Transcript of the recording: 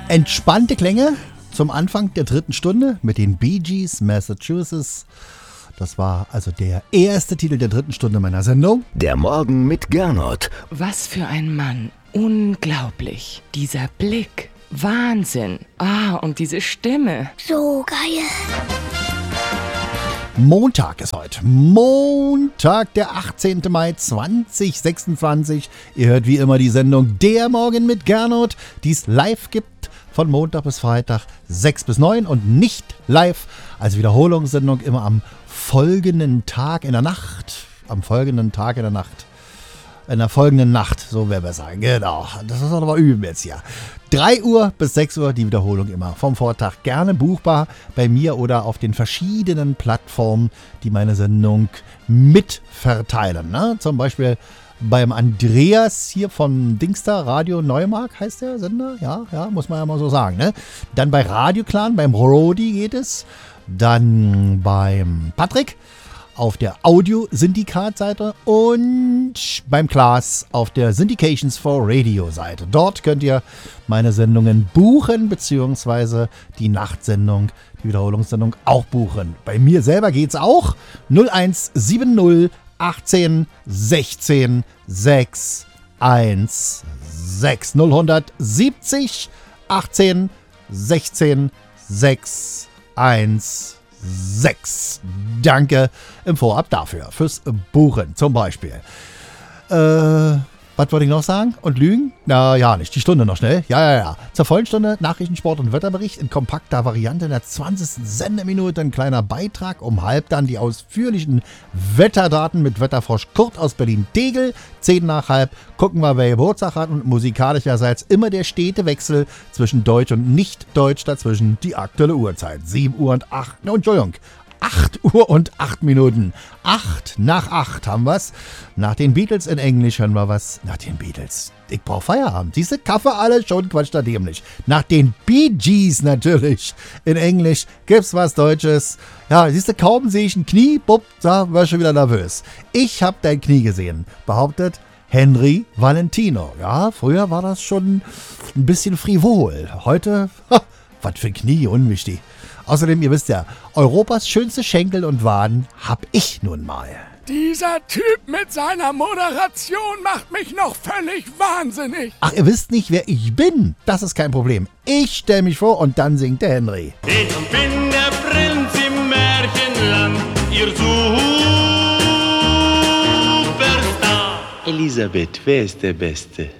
Entspannte Klänge zum Anfang der dritten Stunde mit den Bee Gees, Massachusetts. Das war also der erste Titel der dritten Stunde meiner Sendung. Der Morgen mit Gernot. Was für ein Mann. Unglaublich. Dieser Blick. Wahnsinn. Und diese Stimme. So geil. Montag ist heute. Montag, der 18. Mai 2026. Ihr hört wie immer die Sendung Der Morgen mit Gernot, die es live gibt von Montag bis Freitag 6 bis 9 und nicht live als Wiederholungssendung immer am folgenden Tag in der Nacht. Am folgenden Tag in der Nacht. In der folgenden Nacht, so wäre besser. Genau, das ist aber üben jetzt hier. 3 Uhr bis 6 Uhr die Wiederholung immer vom Vortag. Gerne buchbar bei mir oder auf den verschiedenen Plattformen, die meine Sendung mitverteilen. Ne? Zum Beispiel beim Andreas hier von Dingster, Radio Neumark heißt der Sender. Ja, muss man ja mal so sagen. Ne? Dann bei Radio Clan, beim Rodi geht es. Dann beim Patrick auf der Audio-Syndikat-Seite und beim Klaas auf der Syndications for Radio-Seite. Dort könnt ihr meine Sendungen buchen, beziehungsweise die Nachtsendung, die Wiederholungssendung auch buchen. Bei mir selber geht's auch. 0170 18 16 6 1 6 070 18 16 6 1 6. Danke im Vorab dafür, fürs Buchen zum Beispiel. Was wollte ich noch sagen? Und lügen? Na ja, nicht. Die Stunde noch schnell. Ja. Zur vollen Stunde Nachrichten, Sport und Wetterbericht in kompakter Variante in der 20. Sendeminute. Ein kleiner Beitrag. Um halb dann die ausführlichen Wetterdaten mit Wetterfrosch Kurt aus Berlin-Tegel. 10 nach halb gucken wir, wer Geburtstag hat. Und musikalischerseits immer der stete Wechsel zwischen Deutsch und Nicht-Deutsch. Dazwischen die aktuelle Uhrzeit. 7 Uhr und 8. Entschuldigung. 8 Uhr und 8 Minuten. 8 nach 8 haben wir's. Nach den Beatles in Englisch hören wir was. Nach den Beatles. Ich brauch Feierabend. Diese Kaffee alle schon Quatsch da dämlich. Nach den Bee Gees natürlich. In Englisch gibt's was Deutsches. Ja, siehst du, kaum sehe ich ein Knie, bupp, da war ich schon wieder nervös. Ich hab dein Knie gesehen, behauptet Henry Valentino. Ja, früher war das schon ein bisschen frivol. Heute, was für ein Knie, unwichtig. Außerdem, ihr wisst ja, Europas schönste Schenkel und Waden hab ich nun mal. Dieser Typ mit seiner Moderation macht mich noch völlig wahnsinnig. Ach, ihr wisst nicht, wer ich bin? Das ist kein Problem. Ich stell mich vor und dann singt der Henry. Ich bin der Prinz im Märchenland, ihr Superstar. Elisabeth, wer ist der Beste?